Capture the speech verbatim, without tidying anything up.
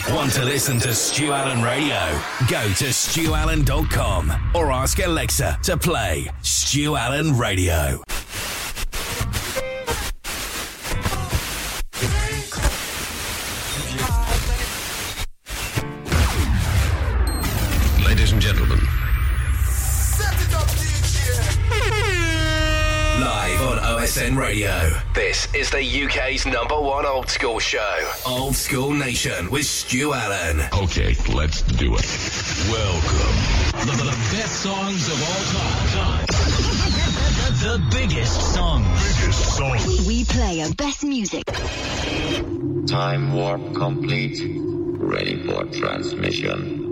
Want to listen to Stu Allen Radio? Go to stu allen dot com or ask Alexa to play Stu Allen Radio. Ladies and gentlemen. Live on O S N Radio. This is the U K's number one old school show. Old School Nation with Stu Allen. Okay, let's do it. Welcome. The, the best songs of all time. The biggest songs. Biggest songs. We, we play our best music. Time warp complete. Ready for transmission.